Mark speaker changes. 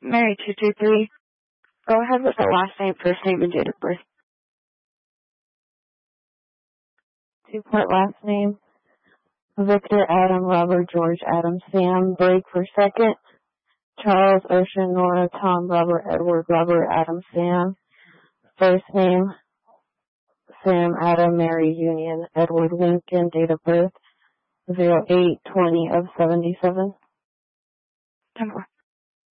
Speaker 1: Mary 223. Go ahead with the last name, first name, and date of birth. 2-part last name. Victor, Adam, Robert, George, Adam, Sam. Break for second. Charles, Ocean, Nora, Tom, Robert, Edward, Robert, Adam, Sam. First name, Sam, Adam, Mary, Union, Edward, Lincoln. Date of birth, 08/20/77. 10-4.